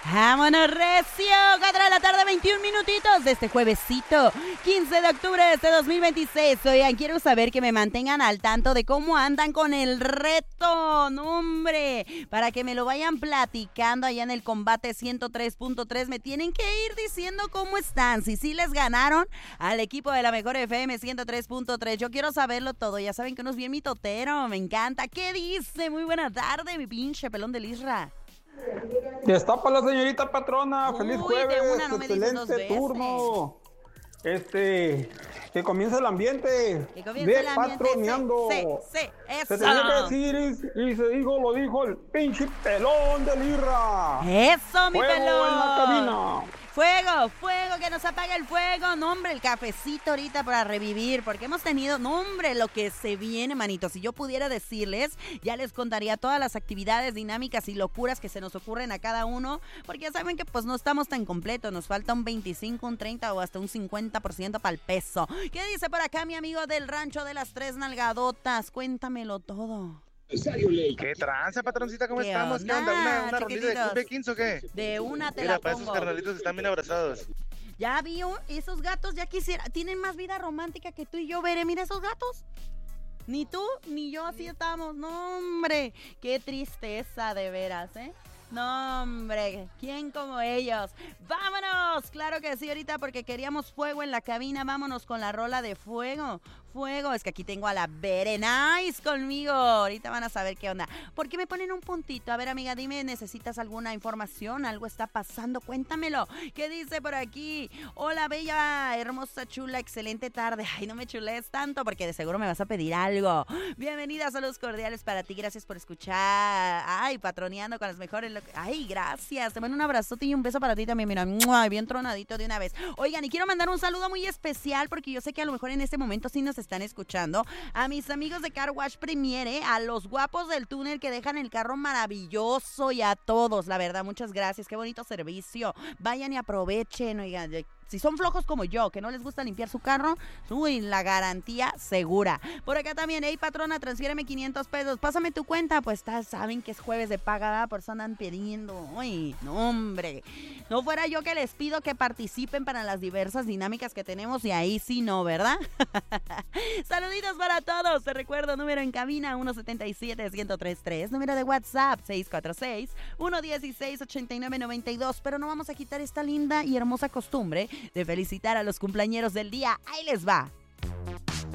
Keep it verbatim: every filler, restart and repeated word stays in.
¡Vámonos, recio! cuatro de la tarde, veintiún minutitos de este juevesito, quince de octubre de este dos mil veintiséis. Oigan, quiero saber que me mantengan al tanto de cómo andan con el reto, no, hombre, para que me lo vayan platicando allá en el combate ciento tres punto tres. Me tienen que ir diciendo cómo están, si sí les ganaron al equipo de la mejor F M ciento tres punto tres. Yo quiero saberlo todo, ya saben que uno es bien mitotero, me encanta. ¿Qué dice? Muy buena tarde, mi pinche pelón del Isra. Destapa la señorita patrona, Uy, feliz de jueves, una, no me dices dos excelente veces. turno. Este, que comience el ambiente Que comience de el ambiente. patroneando. Sí, sí, sí, Se eso. tenía que decir y, y se dijo, lo dijo el pinche pelón del Irra. Eso, mi Fuego pelón. en la cabina. Fuego, fuego, que nos apague el fuego. No, hombre, el cafecito ahorita para revivir, porque hemos tenido, no, hombre, lo que se viene, manito. Si yo pudiera decirles, ya les contaría todas las actividades, dinámicas y locuras que se nos ocurren a cada uno, porque ya saben que pues no estamos tan completos, nos falta un veinticinco, un treinta o hasta un cincuenta por ciento para el peso. ¿Qué dice por acá mi amigo del rancho de las tres nalgadotas? Cuéntamelo todo. ¿Qué tranza, patroncita? ¿Cómo ¿Qué estamos? ¿Qué onda, onda? ¿Una, una rondita de chiquititos? cumbia quince o qué? De una te Mira, la para esos pongo. carnalitos están bien abrazados. Ya vio, esos gatos ya quisiera, tienen más vida romántica que tú y yo, veré, mira esos gatos. Ni tú ni yo así estamos, no, hombre, qué tristeza de veras, ¿eh? No, hombre, ¿quién como ellos? ¡Vámonos! Claro que sí, ahorita porque queríamos fuego en la cabina, vámonos con la rola de fuego. Fuego, es que aquí tengo a la Berenice conmigo. Ahorita van a saber qué onda. ¿Por qué me ponen un puntito? A ver, amiga, dime, ¿necesitas alguna información? ¿Algo está pasando? Cuéntamelo. ¿Qué dice por aquí? Hola, bella, hermosa, chula, excelente tarde. Ay, no me chulees tanto porque de seguro me vas a pedir algo. Bienvenida, saludos cordiales para ti. Gracias por escuchar. Ay, patroneando con las mejores. Lo... Ay, gracias. Te mando un abrazote y un beso para ti también. Mira, ¡mua! Bien tronadito de una vez. Oigan, y quiero mandar un saludo muy especial porque yo sé que a lo mejor en este momento sí nos están escuchando, a mis amigos de Car Wash Premiere, a los guapos del túnel que dejan el carro maravilloso y a todos, la verdad, muchas gracias, qué bonito servicio, vayan y aprovechen, oigan, si son flojos como yo, que no les gusta limpiar su carro, uy, la garantía segura. Por acá también, hey patrona, transfiéreme quinientos pesos, pásame tu cuenta, pues está, saben que es jueves de paga, ¿verdad? Por eso andan pidiendo, uy, no hombre, no fuera yo que les pido que participen para las diversas dinámicas que tenemos y ahí sí no, ¿verdad? Saluditos para todos, te recuerdo, número en cabina uno siete siete, uno cero tres tres, número de WhatsApp seis cuatro seis, uno uno seis, ocho nueve nueve dos, pero no vamos a quitar esta linda y hermosa costumbre de felicitar a los cumpleañeros del día. Ahí les va.